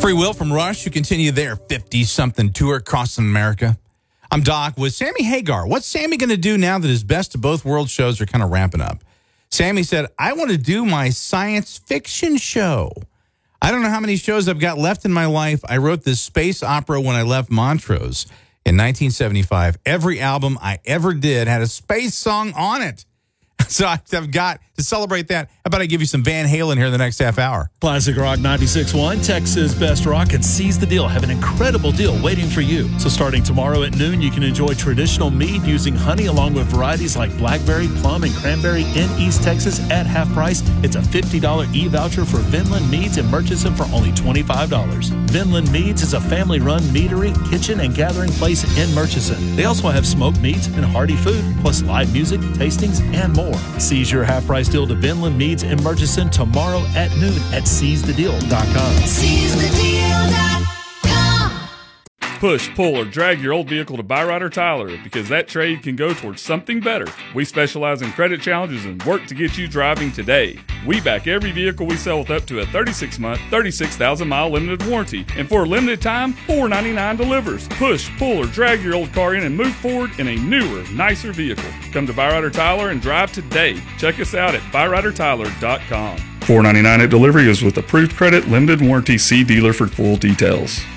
Free Will from Rush, who continue their 50-something tour across America. I'm Doc with Sammy Hagar. What's Sammy going to do now that his Best of Both Worlds shows are kind of ramping up? Sammy said, I want to do my science fiction show. I don't know how many shows I've got left in my life. I wrote this space opera when I left Montrose in 1975. Every album I ever did had a space song on it. So I've got to celebrate that. How about I give you some Van Halen here in the next half hour? Classic Rock 96.1, Texas Best Rock, and Seize the Deal have an incredible deal waiting for you. So starting tomorrow at noon, you can enjoy traditional mead using honey along with varieties like blackberry, plum, and cranberry in East Texas at half price. It's a $50 e-voucher for Vinland Meads in Murchison for only $25. Vinland Meads is a family-run meadery, kitchen, and gathering place in Murchison. They also have smoked meats and hearty food, plus live music, tastings, and more. Seize your half-price deal to Vinland Meads in Murchison tomorrow at noon at SeizeTheDeal.com. SeizeTheDeal.com. Push, pull, or drag your old vehicle to Byrider Tyler because that trade can go towards something better. We specialize in credit challenges and work to get you driving today. We back every vehicle we sell with up to a 36-month, 36,000-mile limited warranty. And for a limited time, $4.99 delivers. Push, pull, or drag your old car in and move forward in a newer, nicer vehicle. Come to Byrider Tyler and drive today. Check us out at ByriderTyler.com. $4.99 at delivery is with approved credit, limited warranty. See dealer for full details.